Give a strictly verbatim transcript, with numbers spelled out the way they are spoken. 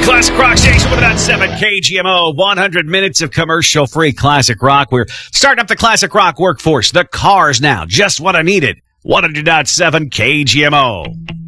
Classic Rock Station one oh nine point seven K G M O. one hundred minutes of commercial-free classic rock. We're starting up the classic rock workforce. The Cars now. Just what I needed. one oh nine point seven K G M O.